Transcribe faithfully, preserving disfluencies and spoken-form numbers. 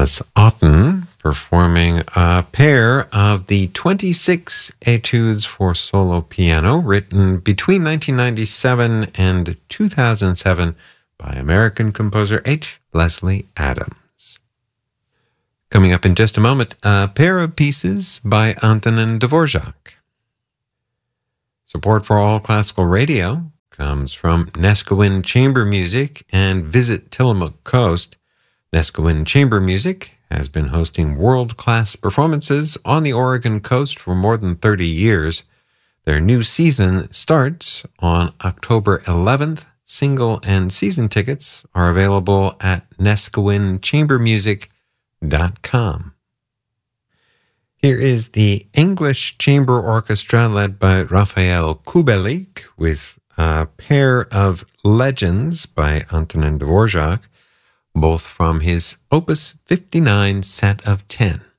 Thomas Otten performing a pair of the twenty-six Etudes for solo piano written between nineteen ninety-seven and two thousand seven by American composer H. Leslie Adams. Coming up in just a moment, a pair of pieces by Antonin Dvorak. Support for All Classical Radio comes from Neskowin Chamber Music and Visit Tillamook Coast. Neskowin Chamber Music has been hosting world-class performances on the Oregon coast for more than thirty years. Their new season starts on October eleventh. Single and season tickets are available at neskowin chamber music dot com. Here is the English Chamber Orchestra led by Raphael Kubelik with a pair of Legends by Antonin Dvorak, both from his Opus fifty-nine set of ten.